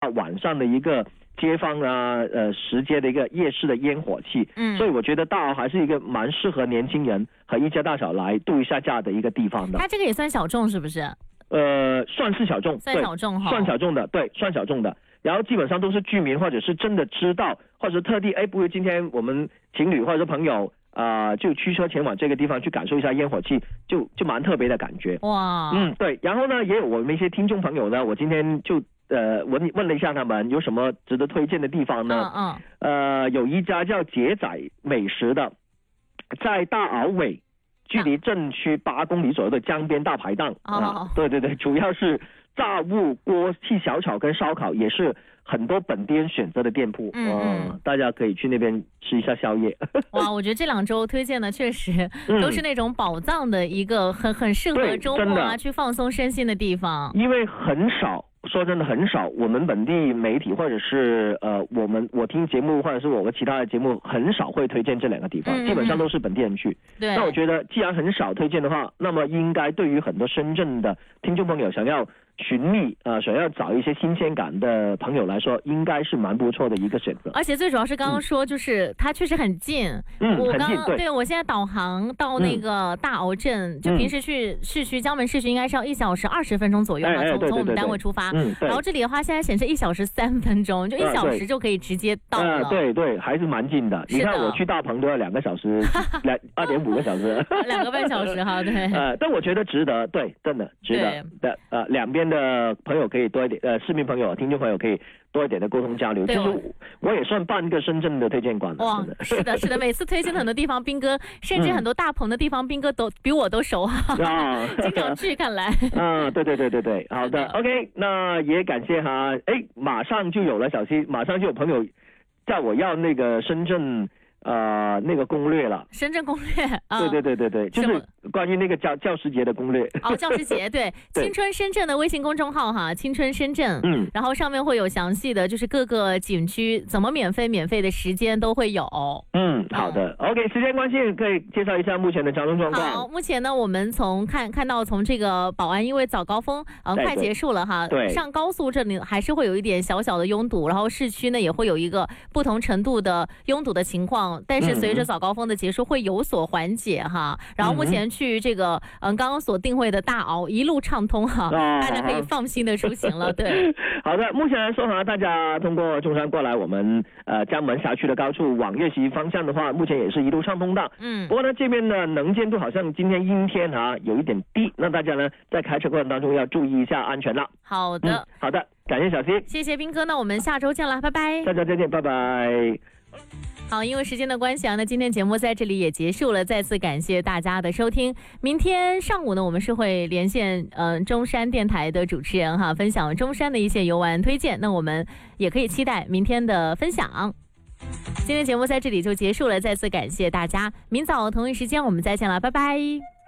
晚上的一个街坊啊，石街的一个夜市的烟火气，所以我觉得大澳还是一个蛮适合年轻人和一家大小来度一下假的一个地方的。 它这个也算小众是不是？ 算是小众， 算小众哈， 算小众的，对，算小众的。然后基本上都是居民或者是真的知道，或者特地不会今天我们情侣或者是朋友就驱车前往这个地方去感受一下烟火气，就蛮特别的感觉。 哇， 对。然后呢，也有我们一些听众朋友呢，我今天就问了一下他们有什么值得推荐的地方呢？有一家叫杰仔美食的，在大澳尾，距离镇区8公里左右的江边大排档。对，主要是炸物、锅气小炒跟烧烤，也是很多本地人选择的店铺。大家可以去那边吃一下宵夜。 哇，我觉得这2周推荐的确实都是那种宝藏的一个很适合周末去放松身心的地方。 因为很少，说真的很少，我们本地媒体或者是我听节目或者是我们其他的节目很少会推荐这2个地方，基本上都是本地人去。 对。 那我觉得既然很少推荐的话，那么应该对于很多深圳的听众朋友想要寻觅想要找一些新鲜感的朋友来说，应该是蛮不错的一个选择。 而且最主要是刚刚说，就是它确实很近。我刚对我现在导航到那个大澳镇，就平时去市区江门市区应该是要1小时20分钟左右嘛，从我们单位出发。然后这里的话，现在显示1小时3分钟，就1小时就可以直接到了。 对，还是蛮近的。你看我去大鹏都要2个小时，2.5个小时。 2个半小时哈，对。 但我觉得值得，对，真的值得的。两边的朋友可以多一点，市民朋友、听众朋友可以多一点的沟通交流。其实我也算半个深圳的推荐官了。 哇，是的，每次推荐很多地方，斌哥甚至很多大棚的地方，斌哥都比我都熟哈。经常去，看来。 对，好的 ，OK， 那也感谢哈。马上就有了，小溪，马上就有朋友叫我要那个深圳。那个攻略了， 深圳攻略对，就是关于那个教师节的攻略。 教师节对，青春深圳的微信公众号哈，青春深圳，然后上面会有详细的，就是各个景区怎么免费的时间都会有。 好的 ，OK， 时间关系可以介绍一下目前的交通状况。 好，目前呢，我们看到从这个宝安，因为早高峰快结束了哈， 对， 上高速这里还是会有一点小小的拥堵，然后市区呢也会有一个不同程度的拥堵的情况。但是随着早高峰的结束会有所缓解哈，然后目前去这个刚刚所定位的大澳一路畅通哈，大家可以放心的出行了。对， 好的，目前来说哈，大家通过中山过来我们江门辖区的高处往粤西方向的话，目前也是一路畅通的。不过呢，这边的能见度好像今天阴天有一点低，那大家呢在开车过程当中要注意一下安全了。 好的， 好的，感谢小溪， 谢谢斌哥，那我们下周见了，拜拜。 大家再见，拜拜。 好，因为时间的关系那今天节目在这里也结束了，再次感谢大家的收听。明天上午呢，我们是会连线中山电台的主持人哈，分享中山的一些游玩推荐，那我们也可以期待明天的分享。今天节目在这里就结束了，再次感谢大家，明早同一时间我们再见了，拜拜。